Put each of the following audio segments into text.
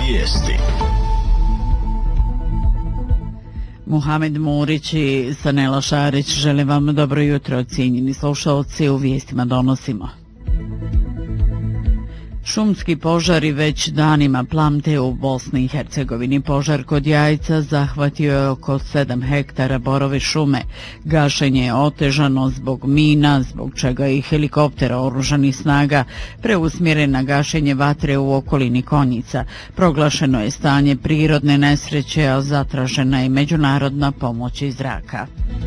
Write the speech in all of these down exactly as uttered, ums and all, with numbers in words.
Vijesti. Muhamed Murić i Sanela Šarić žele vam dobro jutro, cijenjeni slušalci, u vijestima donosimo. Šumski požari već danima plamte u Bosni i Hercegovini. Požar kod Jajca zahvatio je oko sedam hektara borove šume. Gašenje je otežano zbog mina, zbog čega i helikoptera oružanih snaga preusmjeren na gašenje vatre u okolini Konjica. Proglašeno je stanje prirodne nesreće, a zatražena je međunarodna pomoć iz zraka.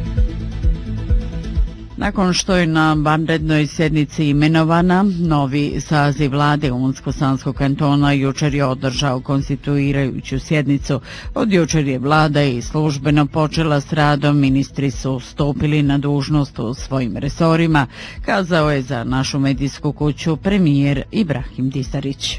Nakon što je na vanrednoj sjednici imenovana, novi saziv vlade Unsko-Sanskog kantona jučer je održao konstituirajuću sjednicu. Od jučer je vlada i službeno počela s radom, ministri su stupili na dužnost u svojim resorima, kazao je za našu medijsku kuću premijer Ibrahim Disarić.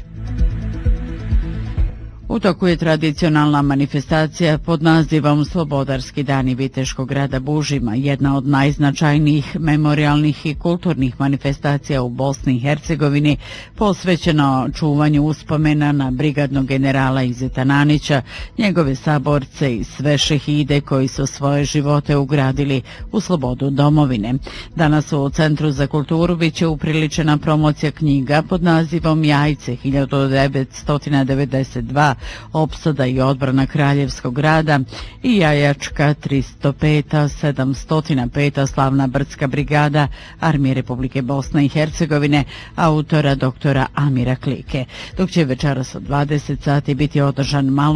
U toku je tradicionalna manifestacija pod nazivom Slobodarski dani Viteškog grada Bužima, jedna od najznačajnijih memorijalnih i kulturnih manifestacija u Bosni i Hercegovini, posvećena čuvanju uspomena na brigadnog generala Izeta Nanića, njegove saborce i sve šehide koji su svoje živote ugradili u slobodu domovine. Danas u Centru za kulturu biće upriličena promocija knjiga pod nazivom Jajce hiljadu devetsto devedeset dva, opsada i odbrana Kraljevskog grada i Jajačka tristo pet sedamsto pet slavna brdska brigada Armije Republike Bosne i Hercegovine, autora doktora Amira Klike. Dok će večeras od dvadeset sati biti održan malo